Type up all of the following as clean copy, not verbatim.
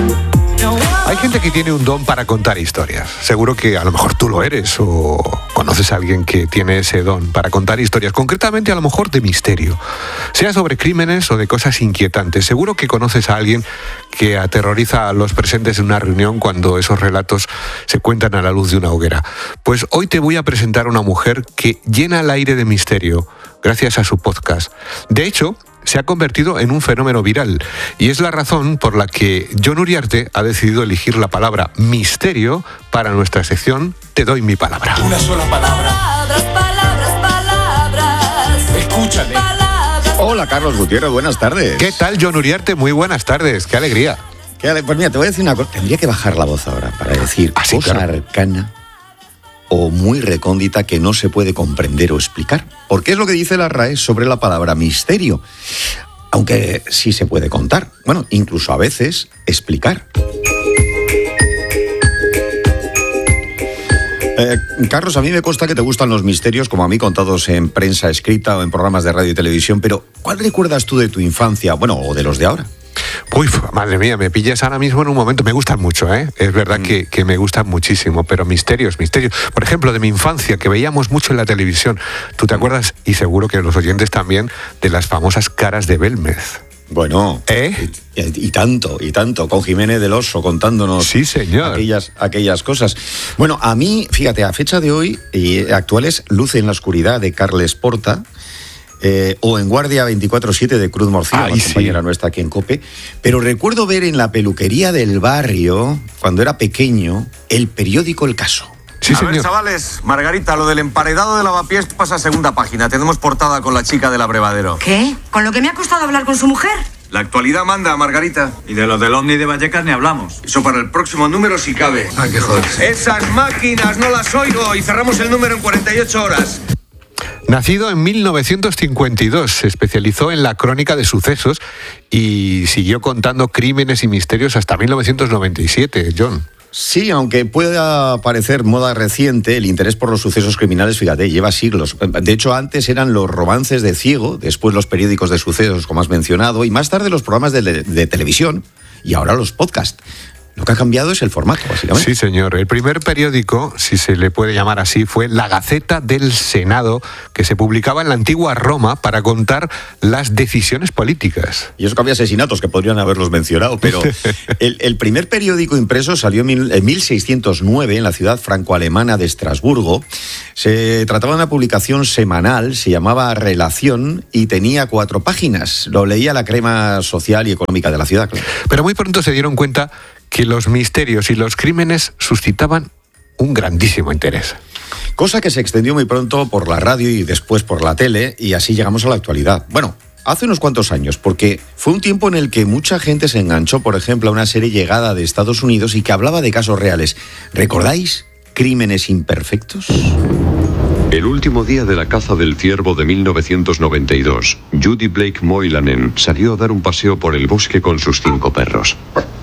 Hay gente que tiene un don para contar historias. Seguro que a lo mejor tú lo eres o conoces a alguien que tiene ese don para contar historias, concretamente a lo mejor de misterio, sea sobre crímenes o de cosas inquietantes. Seguro que conoces a alguien que aterroriza a los presentes en una reunión cuando esos relatos se cuentan a la luz de una hoguera. Pues hoy te voy a presentar a una mujer que llena el aire de misterio gracias a su podcast. De hecho, se ha convertido en un fenómeno viral y es la razón por la que Jon Uriarte ha decidido elegir la palabra misterio para nuestra sección Te doy mi palabra. Una sola palabra. Palabras. Escúchame. Hola, Carlos Gutiérrez, buenas tardes. ¿Qué tal, Jon Uriarte? Muy buenas tardes, qué alegría. Pues mira, te voy a decir una cosa. Tendría que bajar la voz ahora para decir ¿Ah, sí, cosa claro? arcana o muy recóndita que no se puede comprender o explicar. Porque es lo que dice la RAE sobre la palabra misterio. Aunque sí se puede contar. Bueno, incluso a veces explicar. Carlos, a mí me consta que te gustan los misterios, como a mí, contados en prensa escrita o en programas de radio y televisión, pero ¿cuál recuerdas tú de tu infancia, bueno, o de los de ahora? Uy, madre mía, me pillas ahora mismo en un momento. Me gustan mucho, ¿eh? Es verdad que me gustan muchísimo, pero misterios. Por ejemplo, de mi infancia, que veíamos mucho en la televisión. ¿Tú te acuerdas, y seguro que los oyentes también, de las famosas caras de Belmez? Bueno, y tanto, con Jiménez del Oso contándonos sí, señor, aquellas cosas. Bueno, a mí, fíjate, a fecha de hoy, actuales, Luz en la oscuridad de Carles Porta, o en Guardia 24/7 de Cruz Morcillo, la compañera nuestra aquí en COPE, pero recuerdo ver en la peluquería del barrio, cuando era pequeño, el periódico El Caso. Sí, a ver, chavales, Margarita, lo del emparedado de Lavapiés pasa a segunda página. Tenemos portada con la chica del abrevadero. ¿Qué? ¿Con lo que me ha costado hablar con su mujer? La actualidad manda, Margarita. Y de lo del Omni de Vallecas ni hablamos. Eso para el próximo número si cabe. Hay que joderse. Esas máquinas no las oigo y cerramos el número en 48 horas. Nacido en 1952, se especializó en la crónica de sucesos y siguió contando crímenes y misterios hasta 1997, Jon. Sí, aunque pueda parecer moda reciente, el interés por los sucesos criminales, fíjate, lleva siglos. De hecho, antes eran los romances de ciego, después los periódicos de sucesos, como has mencionado, y más tarde los programas de televisión, y ahora los podcasts. Lo que ha cambiado es el formato, básicamente. Sí, señor. El primer periódico, si se le puede llamar así, fue La Gaceta del Senado, que se publicaba en la antigua Roma para contar las decisiones políticas. Y eso que había asesinatos que podrían haberlos mencionado, pero el primer periódico impreso salió en 1609 en la ciudad franco-alemana de Estrasburgo. Se trataba de una publicación semanal, se llamaba Relación y tenía 4 páginas. Lo leía la crema social y económica de la ciudad, claro. Pero muy pronto se dieron cuenta que los misterios y los crímenes suscitaban un grandísimo interés. Cosa que se extendió muy pronto por la radio y después por la tele, y así llegamos a la actualidad. Bueno, hace unos cuantos años, porque fue un tiempo en el que mucha gente se enganchó, por ejemplo, a una serie llegada de Estados Unidos y que hablaba de casos reales. ¿Recordáis Crímenes Imperfectos? El último día de la caza del ciervo de 1992, Judy Blake Moylanen salió a dar un paseo por el bosque con sus 5 perros.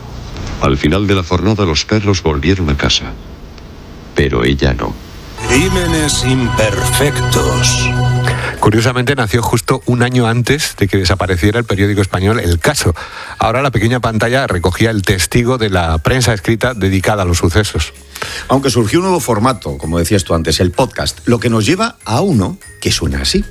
Al final de la jornada los perros volvieron a casa, pero ella no. Crímenes Imperfectos. Curiosamente nació justo un año antes de que desapareciera el periódico español El Caso. Ahora la pequeña pantalla recogía el testigo de la prensa escrita dedicada a los sucesos. Aunque surgió un nuevo formato, como decías tú antes, el podcast, lo que nos lleva a uno que suena así.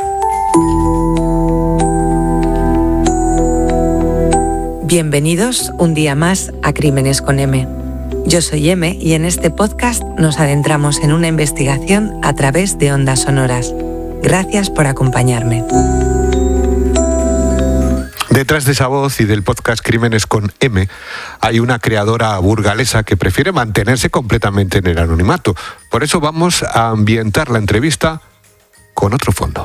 Bienvenidos un día más a Crímenes con M. Yo soy M y en este podcast nos adentramos en una investigación a través de ondas sonoras. Gracias por acompañarme. Detrás de esa voz y del podcast Crímenes con M hay una creadora burgalesa que prefiere mantenerse completamente en el anonimato. Por eso vamos a ambientar la entrevista con otro fondo.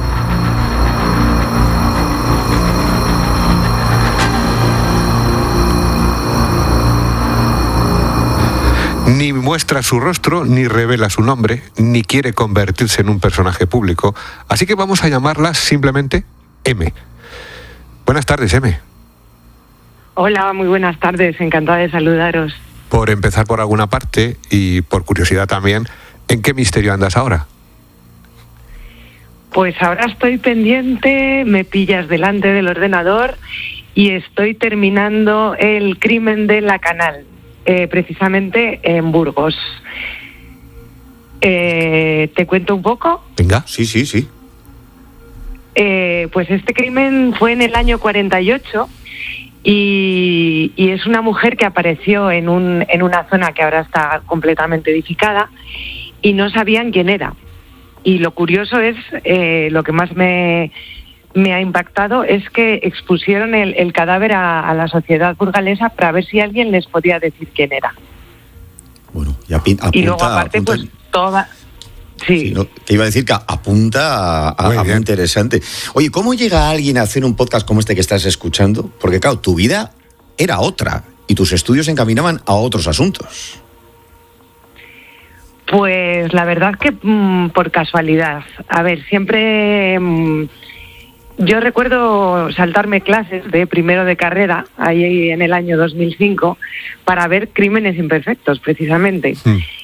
Ni muestra su rostro, ni revela su nombre, ni quiere convertirse en un personaje público. Así que vamos a llamarla simplemente M. Buenas tardes, M. Hola, muy buenas tardes. Encantada de saludaros. Por empezar por alguna parte y por curiosidad también, ¿en qué misterio andas ahora? Pues ahora estoy pendiente, me pillas delante del ordenador y estoy terminando el crimen de la Canal, precisamente en Burgos. ¿Te cuento un poco? Venga. Sí. Pues este crimen fue en el año 48 y es una mujer que apareció en una zona que ahora está completamente edificada y no sabían quién era. Y lo curioso es, lo que más me ha impactado es que expusieron el cadáver a la sociedad burgalesa para ver si alguien les podía decir quién era. Bueno, y luego aparte pues toda... Sí. No, que iba a decir que apunta a muy interesante. Oye, ¿cómo llega alguien a hacer un podcast como este que estás escuchando? Porque claro, tu vida era otra y tus estudios se encaminaban a otros asuntos. Pues la verdad que por casualidad. A ver, siempre... yo recuerdo saltarme clases de primero de carrera, ahí en el año 2005, para ver Crímenes imperfectos, precisamente.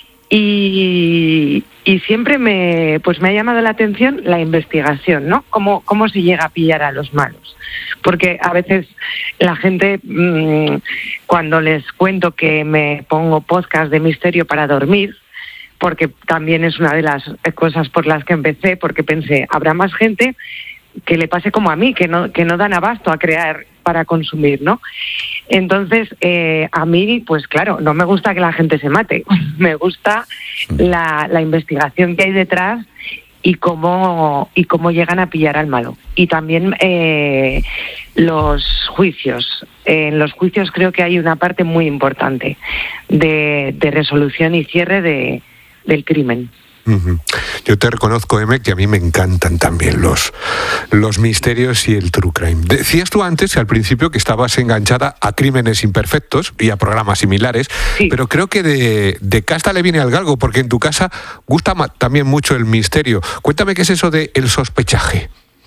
Y siempre me ha llamado la atención la investigación, ¿no? Cómo se llega a pillar a los malos. Porque a veces la gente, cuando les cuento que me pongo podcast de misterio para dormir, porque también es una de las cosas por las que empecé, porque pensé, habrá más gente que le pase como a mí, que no dan abasto a crear para consumir, ¿no? Entonces, a mí, pues claro, no me gusta que la gente se mate, me gusta la investigación que hay detrás y cómo llegan a pillar al malo. Y también los juicios. En los juicios creo que hay una parte muy importante de resolución y cierre del crimen. Yo te reconozco, M, que a mí me encantan también los misterios y el true crime. Decías tú antes, al principio, que estabas enganchada a Crímenes imperfectos y a programas similares, sí. Pero creo que de casta le viene al galgo, porque en tu casa gusta también mucho el misterio. Cuéntame qué es eso de el sospechaje.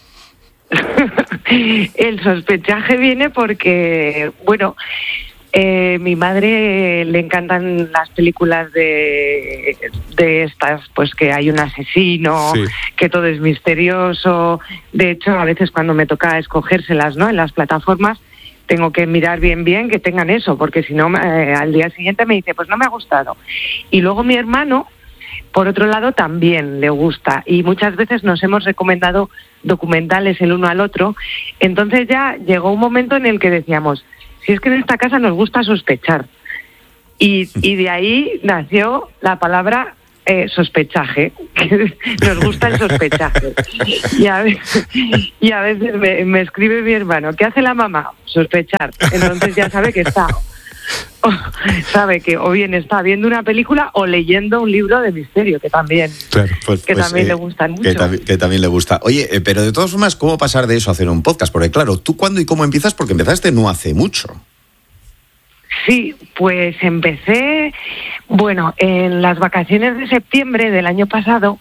El sospechaje viene porque, bueno... mi madre le encantan las películas de estas, pues que hay un asesino, sí. Que todo es misterioso. De hecho, a veces cuando me toca escogérselas, ¿no?, en las plataformas, tengo que mirar bien que tengan eso, porque si no, al día siguiente me dice, pues no me ha gustado. Y luego mi hermano, por otro lado, también le gusta. Y muchas veces nos hemos recomendado documentales el uno al otro. Entonces ya llegó un momento en el que decíamos... Si es que en esta casa nos gusta sospechar. Y de ahí nació la palabra sospechaje. Nos gusta el sospechaje. Y a veces me escribe mi hermano, ¿qué hace la mamá? Sospechar. Entonces ya sabe que está... sabe que o bien está viendo una película o leyendo un libro de misterio, que también, también le gustan mucho. Que también le gusta. Oye, pero de todas formas, ¿cómo pasar de eso a hacer un podcast? Porque claro, ¿tú cuándo y cómo empiezas? Porque empezaste no hace mucho. Sí, pues empecé, bueno, en las vacaciones de septiembre del año pasado,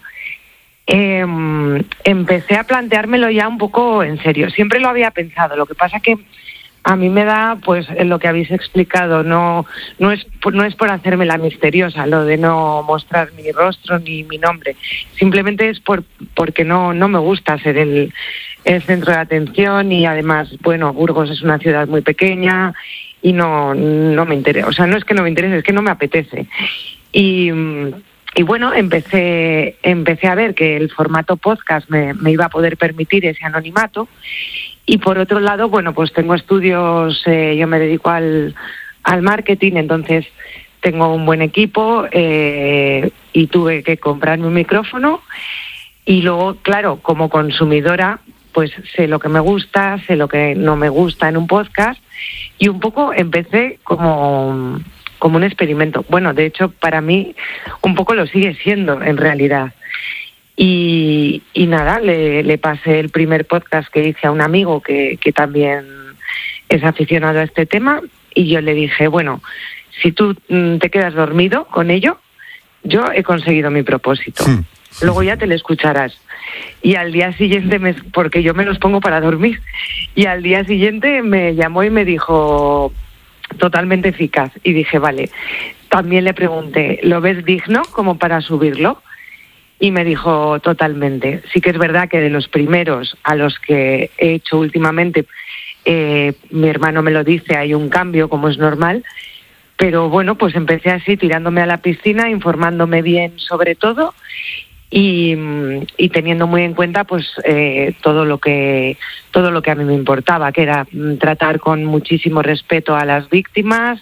empecé a planteármelo ya un poco en serio. Siempre lo había pensado, lo que pasa que a mí me da, pues, lo que habéis explicado, no es por hacerme la misteriosa, lo de no mostrar mi rostro ni mi nombre. Simplemente es porque no me gusta ser el centro de atención y además, bueno, Burgos es una ciudad muy pequeña y no me interesa. O sea, no es que no me interese, es que no me apetece. Y bueno, empecé a ver que el formato podcast me iba a poder permitir ese anonimato. Y por otro lado, bueno, pues tengo estudios, yo me dedico al marketing, entonces tengo un buen equipo y tuve que comprarme un micrófono. Y luego, claro, como consumidora, pues sé lo que me gusta, sé lo que no me gusta en un podcast. Y un poco empecé como un experimento. Bueno, de hecho, para mí un poco lo sigue siendo, en realidad. Y nada, le pasé el primer podcast que hice a un amigo que también es aficionado a este tema y yo le dije, bueno, si tú te quedas dormido con ello, yo he conseguido mi propósito. Luego ya te lo escucharás. Y al día siguiente, porque yo me los pongo para dormir, y al día siguiente me llamó y me dijo, totalmente eficaz. Y dije, vale. También le pregunté, ¿lo ves digno como para subirlo? Y me dijo, totalmente. Sí que es verdad que de los primeros a los que he hecho últimamente Mi hermano me lo dice, hay un cambio, como es normal. Pero bueno, pues empecé así, tirándome a la piscina, informándome bien sobre todo y teniendo muy en cuenta pues todo lo que a mí me importaba, que era tratar con muchísimo respeto a las víctimas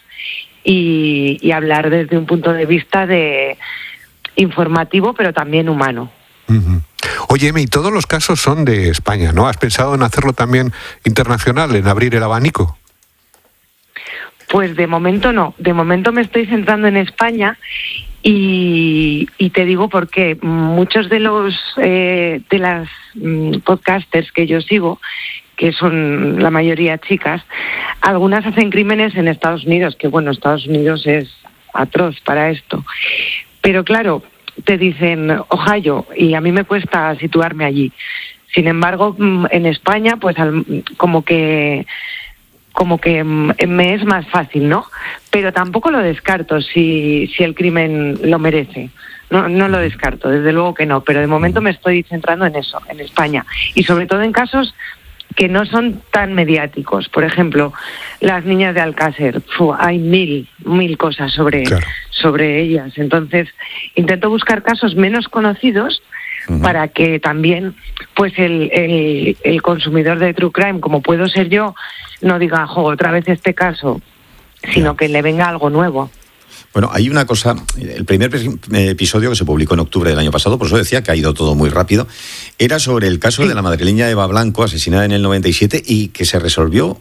y hablar desde un punto de vista informativo, pero también humano. Uh-huh. Oye, Emi, todos los casos son de España, ¿no? ¿Has pensado en hacerlo también internacional, en abrir el abanico? Pues de momento no, de momento me estoy centrando en España y te digo porque muchos de las podcasters que yo sigo, que son la mayoría chicas, algunas hacen crímenes en Estados Unidos, que bueno, Estados Unidos es atroz para esto, pero claro, te dicen Ohio y a mí me cuesta situarme allí. Sin embargo, en España pues como que me es más fácil, ¿no? Pero tampoco lo descarto si el crimen lo merece. No lo descarto, desde luego que no, pero de momento me estoy centrando en eso, en España. Y sobre todo en casos que no son tan mediáticos. Por ejemplo, las niñas de Alcácer. Hay mil cosas sobre ellas. Entonces, intento buscar casos menos conocidos para que también pues el consumidor de True Crime, como puedo ser yo, no diga, otra vez este caso, sino que le venga algo nuevo. Bueno, hay una cosa, el primer episodio que se publicó en octubre del año pasado, por eso decía que ha ido todo muy rápido, era sobre el caso de la madrileña Eva Blanco, asesinada en el 97 y que se resolvió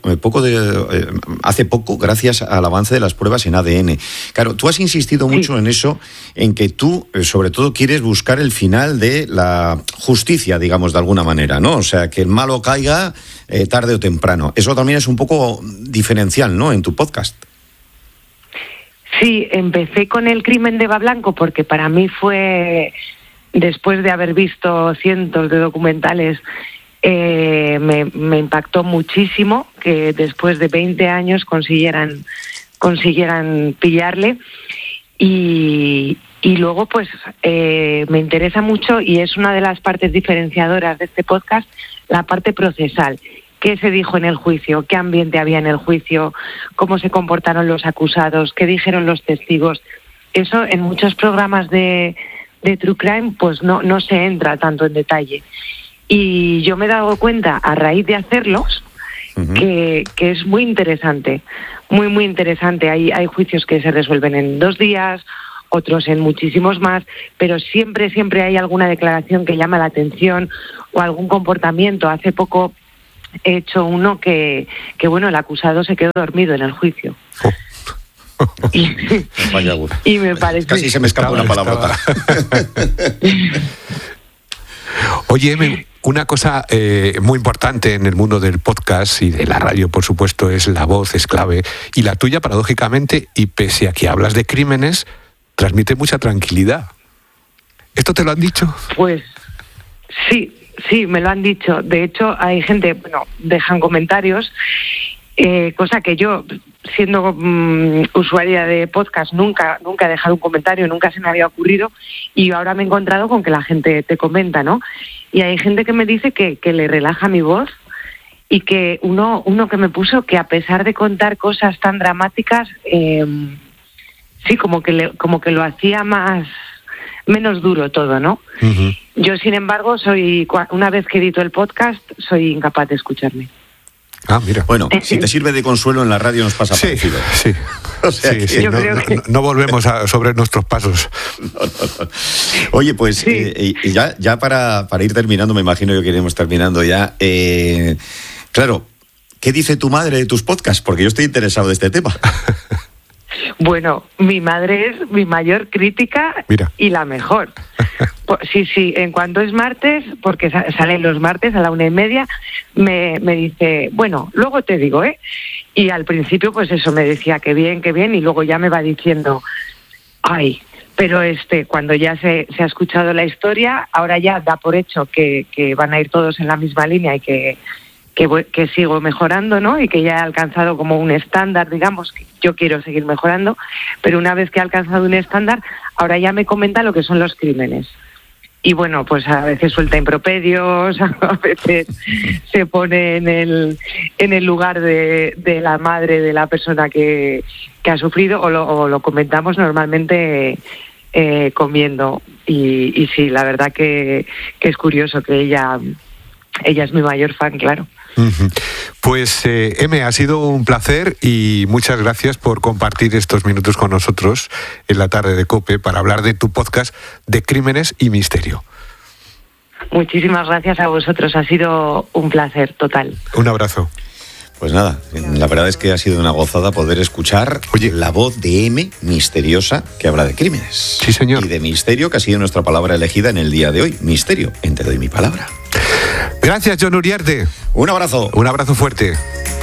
hace poco gracias al avance de las pruebas en ADN. Claro, tú has insistido mucho en eso, en que tú sobre todo quieres buscar el final de la justicia, digamos, de alguna manera, ¿no? O sea, que el malo caiga tarde o temprano. Eso también es un poco diferencial, ¿no?, en tu podcast. Sí, empecé con el crimen de Eva Blanco porque para mí fue, después de haber visto cientos de documentales, me impactó muchísimo que después de 20 años consiguieran pillarle y luego pues me interesa mucho y es una de las partes diferenciadoras de este podcast, la parte procesal. ¿Qué se dijo en el juicio? ¿Qué ambiente había en el juicio? ¿Cómo se comportaron los acusados? ¿Qué dijeron los testigos? Eso en muchos programas de True Crime pues no se entra tanto en detalle. Y yo me he dado cuenta a raíz de hacerlos que es muy interesante, muy interesante. Hay juicios que se resuelven en 2 días, otros en muchísimos más, pero siempre hay alguna declaración que llama la atención o algún comportamiento. Hace poco he hecho uno que bueno, el acusado se quedó dormido en el juicio. Y me parece... Casi se me escapa una palabrota. Oye, una cosa muy importante en el mundo del podcast y de la radio, por supuesto, es la voz, es clave. Y la tuya, paradójicamente, y pese a que hablas de crímenes, transmite mucha tranquilidad. ¿Esto te lo han dicho? Pues sí, me lo han dicho. De hecho, hay gente, dejan comentarios, cosa que yo, siendo usuaria de podcast, nunca he dejado un comentario, nunca se me había ocurrido, y ahora me he encontrado con que la gente te comenta, ¿no? Y hay gente que me dice que le relaja mi voz y que uno que me puso que a pesar de contar cosas tan dramáticas, sí, como que lo hacía menos duro todo, ¿no? Uh-huh. Yo, sin embargo, una vez que edito el podcast, soy incapaz de escucharme. Ah, mira. Bueno, si te sirve de consuelo, en la radio nos pasa parecido. Sí. O sea, sí. No volvemos sobre nuestros pasos. No. Oye, pues ya para ir terminando, me imagino que iremos terminando ya. Claro, ¿qué dice tu madre de tus podcasts? Porque yo estoy interesado de este tema. Bueno, mi madre es mi mayor crítica. Mira. Y la mejor. Sí, en cuanto es martes, porque salen los martes a la 1:30, me dice, bueno, luego te digo, ¿eh? Y al principio, pues eso, me decía que bien, y luego ya me va diciendo, ay, pero cuando ya se ha escuchado la historia, ahora ya da por hecho que van a ir todos en la misma línea y que sigo mejorando, ¿no? Y que ya he alcanzado como un estándar, digamos, que yo quiero seguir mejorando, pero una vez que he alcanzado un estándar, ahora ya me comenta lo que son los crímenes. y bueno, pues a veces suelta improperios, a veces se pone en el lugar de la madre de la persona que ha sufrido, o lo comentamos normalmente comiendo. Y sí, la verdad que es curioso, que ella es mi mayor fan, claro. Pues M, ha sido un placer y muchas gracias por compartir estos minutos con nosotros en la tarde de COPE para hablar de tu podcast de Crímenes y Misterio. Muchísimas gracias a vosotros, ha sido un placer total. Un abrazo. Pues nada, la verdad es que ha sido una gozada poder escuchar la voz de M, misteriosa, que habla de crímenes. Sí, señor. Y de misterio, que ha sido nuestra palabra elegida en el día de hoy. Misterio, en Te doy mi palabra. Gracias, Jon Uriarte. Un abrazo. Un abrazo fuerte.